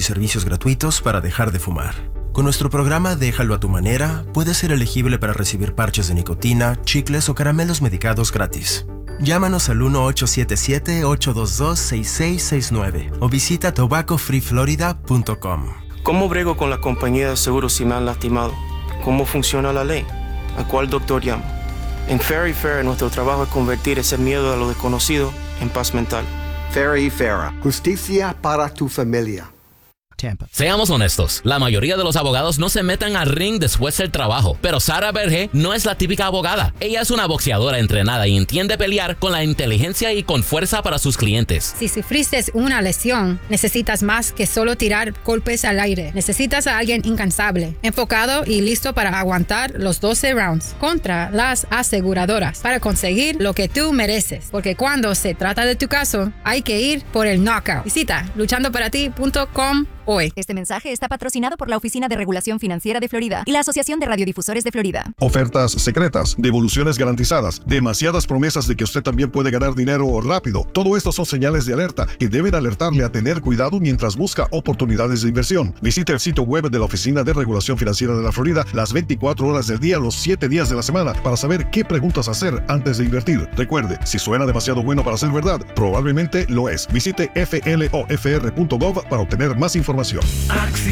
y servicios gratuitos para dejar de fumar. Con nuestro programa Déjalo a tu manera, puedes ser elegible para recibir parches de nicotina, chicles o caramelos medicados gratis. Llámanos al 1-877-822-6669 o visita tobaccofreeflorida.com. ¿Cómo brego con la compañía de seguros si me han lastimado? ¿Cómo funciona la ley? ¿A cuál doctor llamo? En Fair Fair, nuestro trabajo es convertir ese miedo a lo desconocido en paz mental. Fair justicia para tu familia. Tampa. Seamos honestos, la mayoría de los abogados no se meten al ring después del trabajo, pero Sara Berge no es la típica abogada. Ella es una boxeadora entrenada y entiende pelear con la inteligencia y con fuerza para sus clientes. Si sufriste una lesión, necesitas más que solo tirar golpes al aire. Necesitas a alguien incansable, enfocado y listo para aguantar los 12 rounds contra las aseguradoras para conseguir lo que tú mereces. Porque cuando se trata de tu caso, hay que ir por el knockout. Visita luchandoparati.com hoy. Este mensaje está patrocinado por la Oficina de Regulación Financiera de Florida y la Asociación de Radiodifusores de Florida. Ofertas secretas, devoluciones garantizadas, demasiadas promesas de que usted también puede ganar dinero rápido. Todo esto son señales de alerta que deben alertarle a tener cuidado mientras busca oportunidades de inversión. Visite el sitio web de la Oficina de Regulación Financiera de la Florida las 24 horas del día, los 7 días de la semana para saber qué preguntas hacer antes de invertir. Recuerde, si suena demasiado bueno para ser verdad, probablemente lo es. Visite flofr.gov para obtener más información. Acción